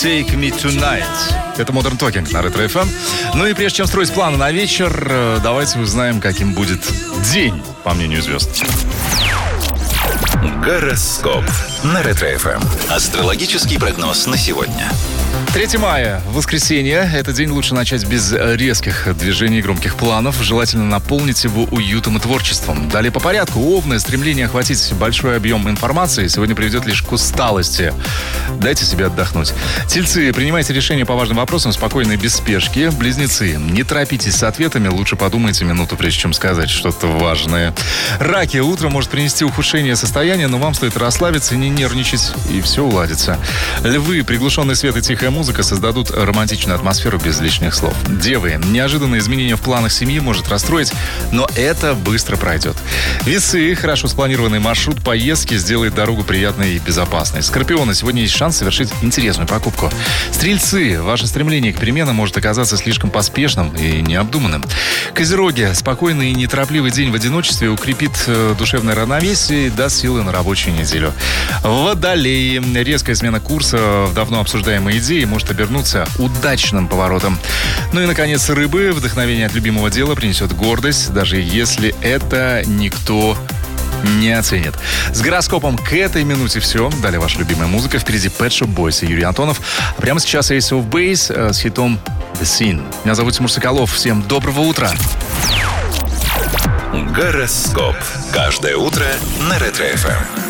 Take Me Tonight. Это Modern Talking на Ретро FM. Ну и прежде чем строить планы на вечер, давайте узнаем, каким будет день, по мнению звезд. Гороскоп на Ретро FM. Астрологический прогноз на сегодня. 3 мая, воскресенье. Этот день лучше начать без резких движений и громких планов. Желательно наполнить его уютом и творчеством. Далее по порядку. Овны. Стремление охватить большой объем информации сегодня приведет лишь к усталости. Дайте себе отдохнуть. Тельцы. Принимайте решения по важным вопросам спокойно и без спешки. Близнецы. Не торопитесь с ответами. Лучше подумайте минуту, прежде чем сказать что-то важное. Раки. Утро может принести ухудшение состояния, но вам стоит расслабиться, не нервничать, и все уладится. Львы. Приглушенный свет и тихая музыка создадут романтичную атмосферу без лишних слов. Девы. Неожиданное изменение в планах семьи может расстроить, но это быстро пройдет. Весы. Хорошо спланированный маршрут поездки сделает дорогу приятной и безопасной. Скорпионы. Сегодня есть шанс совершить интересную покупку. Стрельцы. Ваше стремление к переменам может оказаться слишком поспешным и необдуманным. Козероги. Спокойный и неторопливый день в одиночестве укрепит душевное равновесие и даст силы на рабочую неделю. Водолеи. Резкая смена курса в давно обсуждаемой идеи может обернуться удачным поворотом. Ну и, наконец, рыбы. Вдохновение от любимого дела принесет гордость, даже если это никто не оценит. С гороскопом к этой минуте все. Далее ваша любимая музыка. Впереди Pet Shop Boys и Юрий Антонов. А прямо сейчас Ace of Base с хитом The Scene. Меня зовут Тимур Соколов. Всем доброго утра. Гороскоп. Каждое утро на Ретро FM.